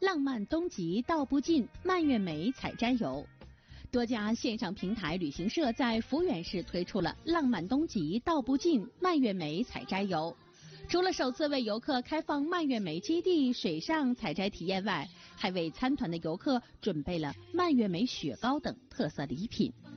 浪漫东极道不尽，蔓越莓采摘游。多家线上平台旅行社在抚远市推出了浪漫东极道不尽，蔓越莓采摘游。除了首次为游客开放蔓越莓基地水上采摘体验外，还为参团的游客准备了蔓越莓雪糕等特色礼品。